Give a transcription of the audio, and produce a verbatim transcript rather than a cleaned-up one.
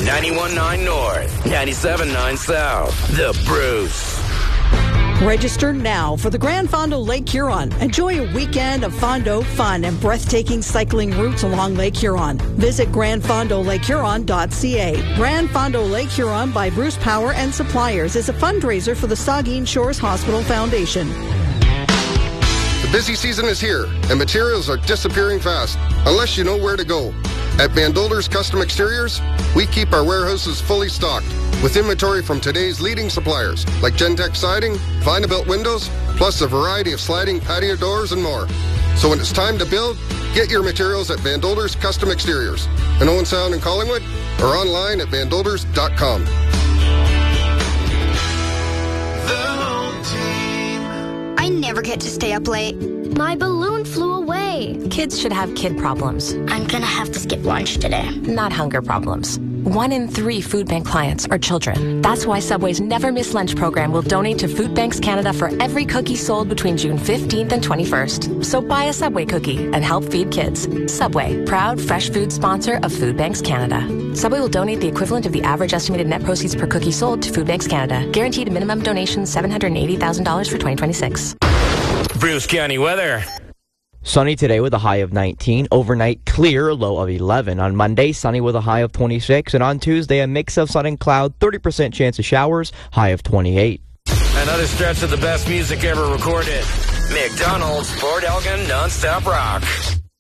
ninety-one point nine North, ninety-seven point nine South. The Bruce. Register now for the Grand Fondo Lake Huron. Enjoy a weekend of Fondo fun and breathtaking cycling routes along Lake Huron. Visit grand fondo lake huron dot c a. Grand Fondo Lake Huron by Bruce Power and Suppliers is a fundraiser for the Saugeen Shores Hospital Foundation. The busy season is here, and materials are disappearing fast, unless you know where to go. At Van Dolder's Custom Exteriors, we keep our warehouses fully stocked with inventory from today's leading suppliers, like Gentex Siding, Vinabuilt Windows, plus a variety of sliding patio doors and more. So when it's time to build, get your materials at Van Dolder's Custom Exteriors in Owen Sound and Collingwood, or online at van dolders dot com. I never get to stay up late. My balloon flew away. Kids should have kid problems. I'm gonna have to skip lunch today. Not hunger problems. One in three food bank clients are children. That's why Subway's Never Miss Lunch program will donate to Food Banks Canada for every cookie sold between June fifteenth and twenty-first. So buy a Subway cookie and help feed kids. Subway, proud fresh food sponsor of Food Banks Canada. Subway will donate the equivalent of the average estimated net proceeds per cookie sold to Food Banks Canada. Guaranteed minimum donation seven hundred eighty thousand dollars for twenty twenty-six. Bruce County weather. Sunny today with a high of nineteen. Overnight clear, low of eleven. On Monday, sunny with a high of twenty-six. And on Tuesday, a mix of sun and cloud, thirty percent chance of showers, high of twenty-eight. Another stretch of the best music ever recorded. McDonald's, Fort Elgin, non-stop rock.